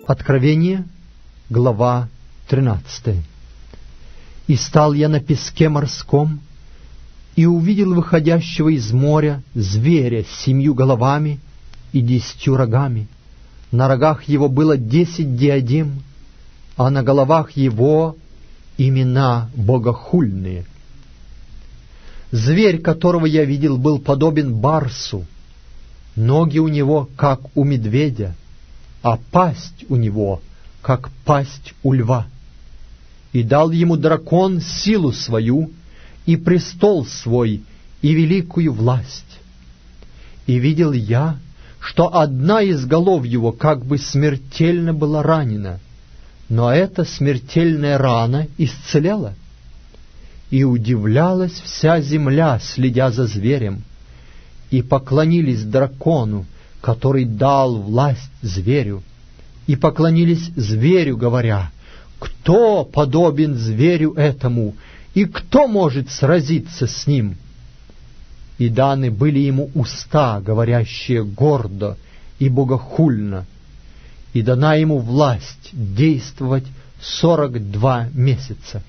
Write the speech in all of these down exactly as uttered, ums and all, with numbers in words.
Откровение, глава тринадцатая. «И стал я на песке морском, и увидел выходящего из моря зверя с семью головами и десятью рогами. На рогах его было десять диадем, а на головах его имена богохульные. Зверь, которого я видел, был подобен барсу, ноги у него, как у медведя, а пасть у него, как пасть у льва. И дал ему дракон силу свою, и престол свой, и великую власть. И видел я, что одна из голов его как бы смертельно была ранена, но эта смертельная рана исцеляла. И удивлялась вся земля, следя за зверем, и поклонились дракону, который дал власть зверю, и поклонились зверю, говоря: «Кто подобен зверю этому, и кто может сразиться с ним?» И даны были ему уста, говорящие гордо и богохульно, и дана ему власть действовать сорок два месяца.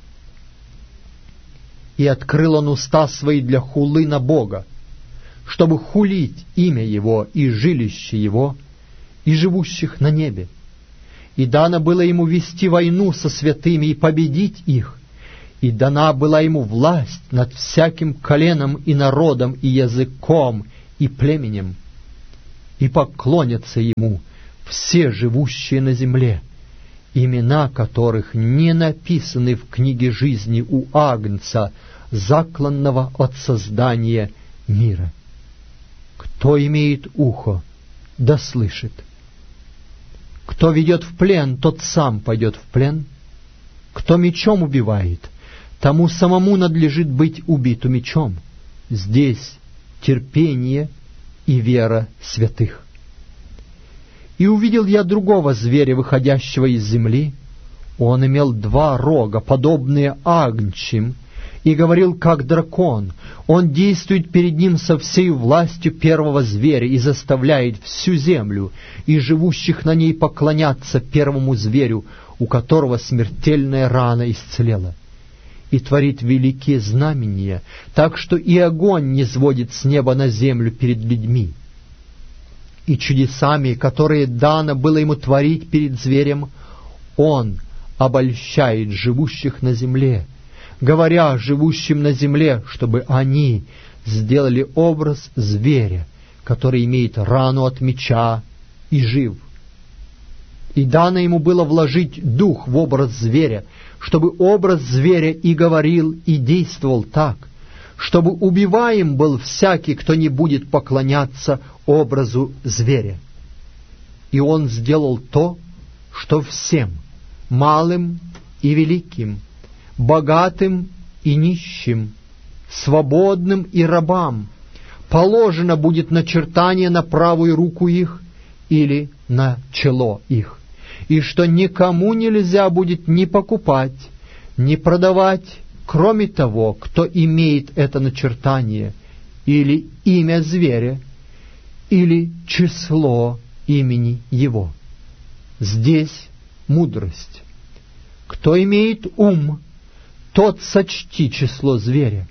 И открыл он уста свои для хулы на Бога, чтобы хулить имя Его и жилище Его, и живущих на небе. И дано было ему вести войну со святыми и победить их, и дана была ему власть над всяким коленом и народом и языком и племенем. И поклонятся ему все живущие на земле, имена которых не написаны в книге жизни у Агнца, закланного от создания мира. Кто имеет ухо, да слышит. Кто ведет в плен, тот сам пойдет в плен. Кто мечом убивает, тому самому надлежит быть убиту мечом. Здесь терпение и вера святых. И увидел я другого зверя, выходящего из земли. Он имел два рога, подобные агнчим, и говорил, как дракон. Он действует перед ним со всей властью первого зверя и заставляет всю землю и живущих на ней поклоняться первому зверю, у которого смертельная рана исцелела. И творит великие знамения, так что и огонь не сводит с неба на землю перед людьми. И чудесами, которые дано было ему творить перед зверем, он обольщает живущих на земле, говоря живущим на земле, чтобы они сделали образ зверя, который имеет рану от меча и жив. И дано ему было вложить дух в образ зверя, чтобы образ зверя и говорил, и действовал так, чтобы убиваем был всякий, кто не будет поклоняться образу зверя. И он сделал то, что всем, малым и великим, богатым и нищим, свободным и рабам, положено будет начертание на правую руку их или на чело их, и что никому нельзя будет ни покупать, ни продавать, кроме того, кто имеет это начертание, или имя зверя, или число имени его. Здесь мудрость. Кто имеет ум, тот сочти число зверя,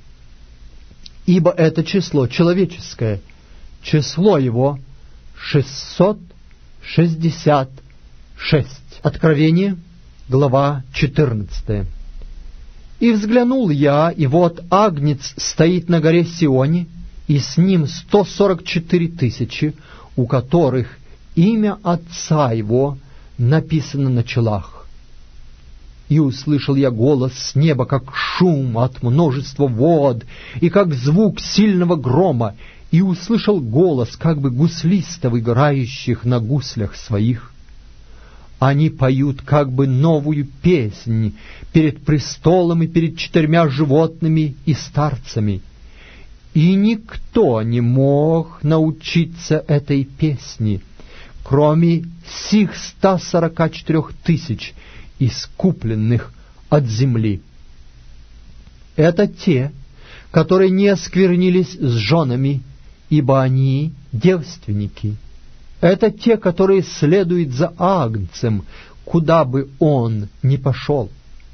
ибо это число человеческое, число его шестьсот шестьдесят шесть. Откровение, глава четырнадцатая. «И взглянул я, и вот агнец стоит на горе Сионе, и с ним сто сорок четыре тысячи, у которых имя Отца его написано на челах. И услышал я голос с неба, как шум от множества вод, и как звук сильного грома, и услышал голос как бы гуслистов, играющих на гуслях своих. Они поют как бы новую песнь перед престолом и перед четырьмя животными и старцами. И никто не мог научиться этой песни, кроме сих ста сорока четырех тысяч, искупленных от земли. Это те, которые не осквернились с женами, ибо они девственники, Это те, которые следуют за Агнцем, куда бы он ни пошел.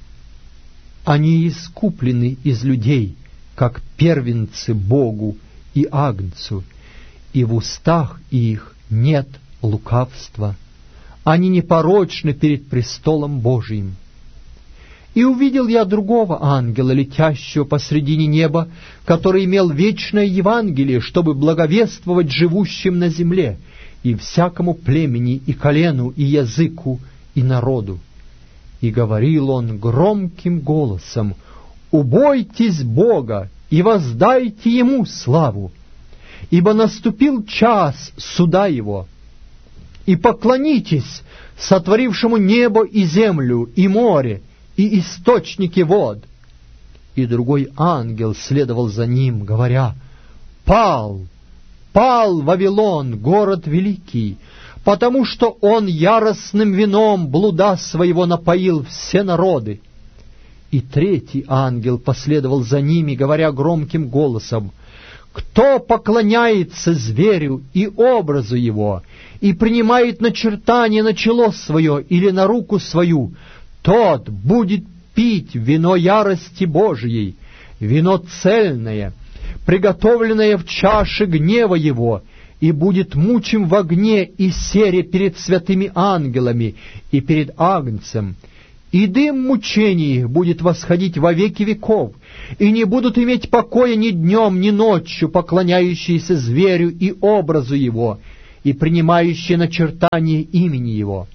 Они искуплены из людей, как первенцы Богу и Агнцу, и в устах их нет лукавства. Они непорочны перед престолом Божиим. И увидел я другого ангела, летящего посредине неба, который имел вечное Евангелие, чтобы благовествовать живущим на земле, и всякому племени, и колену, и языку, и народу. И говорил он громким голосом: «Убойтесь Бога и воздайте Ему славу, ибо наступил час суда Его, и поклонитесь сотворившему небо и землю, и море, и источники вод». И другой ангел следовал за ним, говоря: «Пал, пал Вавилон, город великий, потому что он яростным вином блуда своего напоил все народы». И третий ангел последовал за ними, говоря громким голосом: «Кто поклоняется зверю и образу его, и принимает начертание на чело свое или на руку свою, тот будет пить вино ярости Божией, вино цельное, приготовленное в чаше гнева его, и будет мучим в огне и сере перед святыми ангелами и перед Агнцем. И дым мучений их будет восходить во веки веков, и не будут иметь покоя ни днем, ни ночью поклоняющиеся зверю и образу его, и принимающие начертание имени его».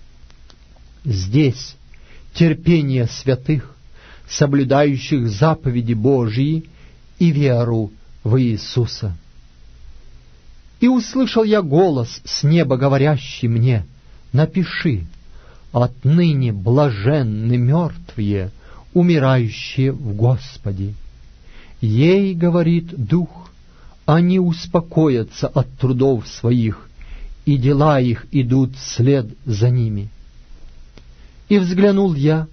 Здесь терпение святых, соблюдающих заповеди Божии и веру в Иисуса. И услышал я голос с неба, говорящий мне: «Напиши: отныне блаженны мертвые, умирающие в Господе. Ей, говорит Дух, они успокоятся от трудов своих, и дела их идут вслед за ними». И взглянул я,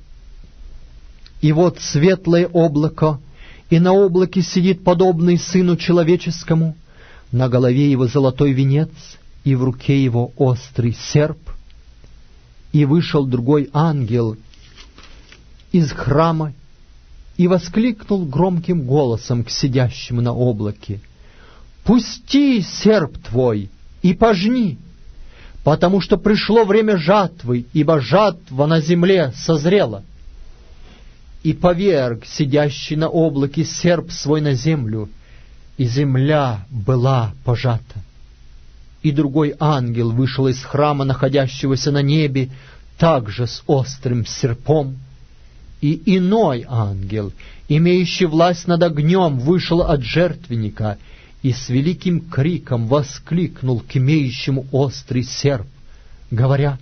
и вот светлое облако, и на облаке сидит подобный Сыну Человеческому, на голове его золотой венец, и в руке его острый серп. И вышел другой ангел из храма и воскликнул громким голосом к сидящему на облаке: «Пусти серп твой и пожни, потому что пришло время жатвы, ибо жатва на земле созрела». И поверг сидящий на облаке серп свой на землю, и земля была пожата. И другой ангел вышел из храма, находящегося на небе, также с острым серпом. И иной ангел, имеющий власть над огнем, вышел от жертвенника, и с великим криком воскликнул к имеющему острый серп, говоря: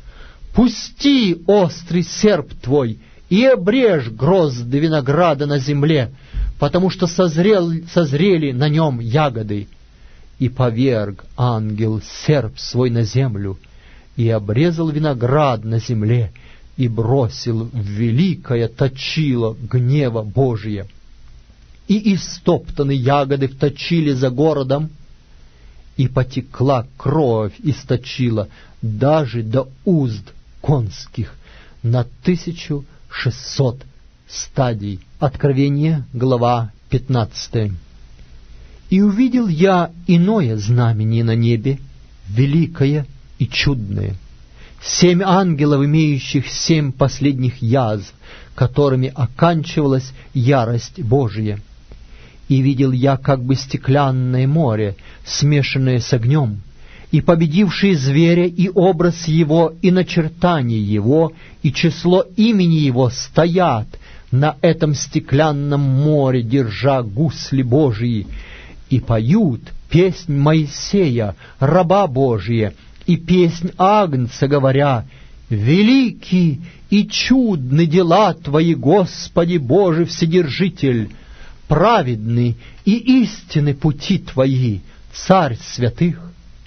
«Пусти острый серп твой и обрежь грозды винограда на земле, потому что созрел, созрели на нем ягоды». И поверг ангел серп свой на землю, и обрезал виноград на земле, и бросил в великое точило гнева Божия. И истоптаны ягоды в точиле за городом, и потекла кровь из точила даже до узд конских на тысячу шестьсот стадий. Откровение, глава пятнадцатая. «И увидел я иное знамение на небе, великое и чудное: семь ангелов, имеющих семь последних язв, которыми оканчивалась ярость Божия. И видел я как бы стеклянное море, смешанное с огнем, и победившие зверя, и образ его, и начертание его, и число имени его стоят на этом стеклянном море, держа гусли Божии, и поют песнь Моисея, раба Божия, и песнь Агнца, говоря: «Велики и чудны дела Твои, Господи Боже Вседержитель, праведны и истинны пути Твои, Царь святых.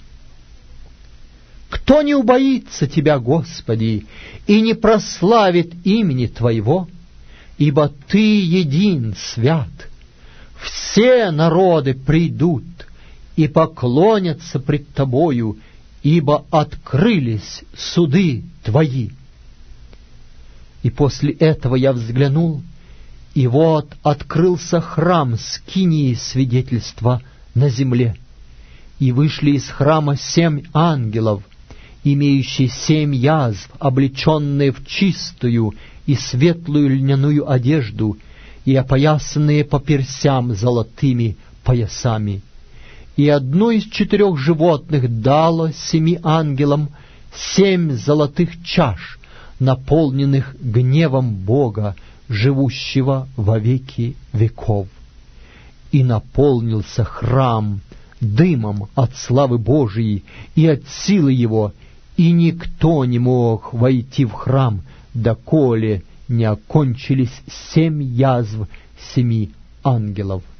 Кто не убоится Тебя, Господи, и не прославит имени Твоего? Ибо Ты един свят. Все народы придут и поклонятся пред Тобою, ибо открылись суды Твои». И после этого я взглянул, и вот открылся храм скинии свидетельства на земле, и вышли из храма семь ангелов, имеющие семь язв, облеченные в чистую и светлую льняную одежду, и опоясанные по персям золотыми поясами. И одно из четырех животных дало семи ангелам семь золотых чаш, наполненных гневом Бога, живущего во веки веков. И наполнился храм дымом от славы Божией и от силы Его, и никто не мог войти в храм, доколе не окончились семь язв семи ангелов.